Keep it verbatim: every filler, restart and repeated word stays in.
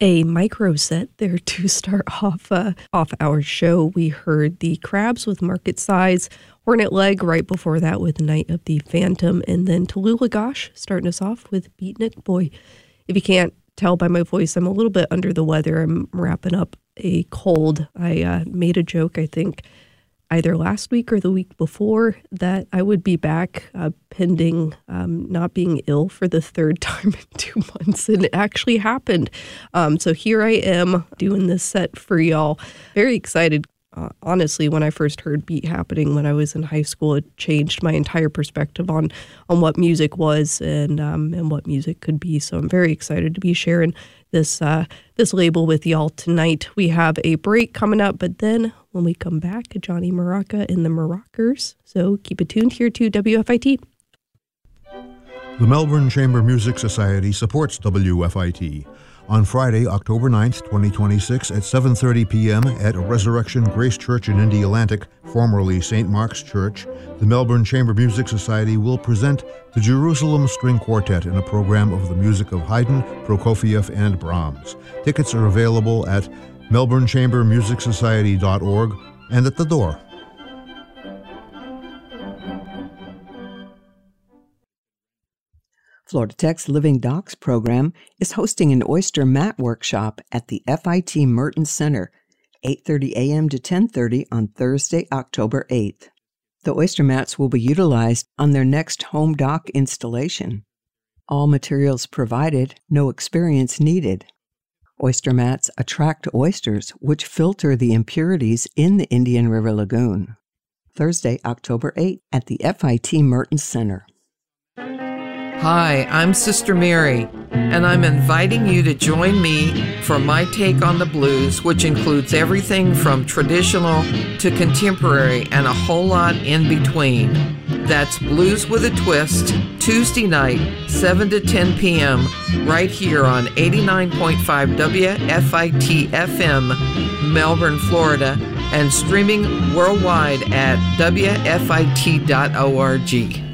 a micro set there to start off uh, off our show. We heard the Crabs with Market Size, Hornet Leg right before that with Night of the Phantom, and then Tallulah Gosh starting us off with Beatnik Boy. If you can't tell by my voice, I'm a little bit under the weather. I'm wrapping up a cold. I uh, made a joke, I think, either last week or the week before, that I would be back uh, pending um, not being ill for the third time in two months. And it actually happened. Um, so here I am doing this set for y'all. Very excited. Uh, honestly, when I first heard Beat Happening when I was in high school, it changed my entire perspective on on what music was and um, and what music could be. So I'm very excited to be sharing this uh, this label with y'all tonight. We have a break coming up, but then when we come back, Johnny Maraca and the Marackers. So keep it tuned here to W F I T. The Melbourne Chamber Music Society supports W F I T. On Friday, October ninth, twenty twenty-six at seven thirty p.m. at Resurrection Grace Church in Indialantic, formerly Saint Mark's Church, the Melbourne Chamber Music Society will present the Jerusalem String Quartet in a program of the music of Haydn, Prokofiev, and Brahms. Tickets are available at melbourne chamber music society dot org and at the door. Florida Tech's Living Docs program is hosting an oyster mat workshop at the F I T Merton Center, eight thirty a.m. to ten thirty on Thursday, October eighth. The oyster mats will be utilized on their next home dock installation. All materials provided, no experience needed. Oyster mats attract oysters, which filter the impurities in the Indian River Lagoon. Thursday, October eighth at the F I T Merton Center. Hi, I'm Sister Mary, and I'm inviting you to join me for my take on the blues, which includes everything from traditional to contemporary and a whole lot in between. That's Blues with a Twist, Tuesday night, seven to ten p.m., right here on eighty-nine point five W F I T F M, Melbourne, Florida, and streaming worldwide at W F I T dot org.